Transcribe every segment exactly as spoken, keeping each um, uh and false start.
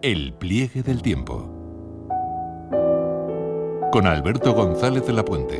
El pliegue del tiempo. Con Alberto González de la Puente.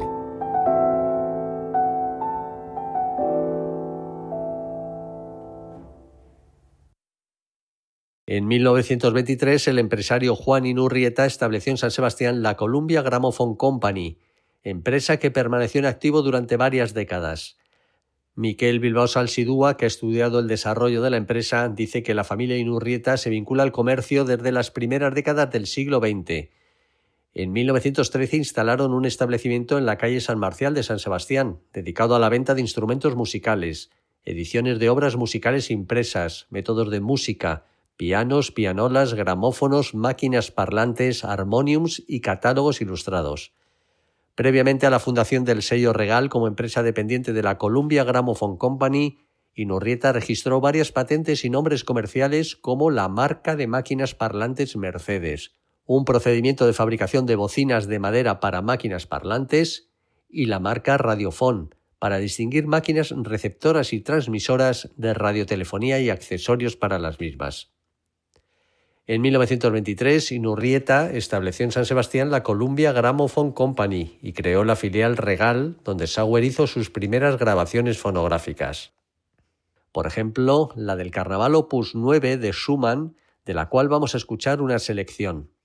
En mil novecientos veintitrés, el empresario Juan Inurrieta estableció en San Sebastián la Columbia Gramophone Company, empresa que permaneció en activo durante varias décadas. Miquel Bilbao Salsidúa, que ha estudiado el desarrollo de la empresa, dice que la familia Inurrieta se vincula al comercio desde las primeras décadas del siglo veinte. En mil novecientos trece instalaron un establecimiento en la calle San Marcial de San Sebastián, dedicado a la venta de instrumentos musicales, ediciones de obras musicales impresas, métodos de música, pianos, pianolas, gramófonos, máquinas parlantes, armoniums y catálogos ilustrados. Previamente a la fundación del sello Regal como empresa dependiente de la Columbia Gramophone Company, Inurrieta registró varias patentes y nombres comerciales como la marca de máquinas parlantes Mercedes, un procedimiento de fabricación de bocinas de madera para máquinas parlantes, y la marca Radiofon, para distinguir máquinas receptoras y transmisoras de radiotelefonía y accesorios para las mismas. En mil novecientos veintitrés, Inurrieta estableció en San Sebastián la Columbia Gramophone Company y creó la filial Regal, donde Sauer hizo sus primeras grabaciones fonográficas. Por ejemplo, la del Carnaval Opus nueve de Schumann, de la cual vamos a escuchar una selección.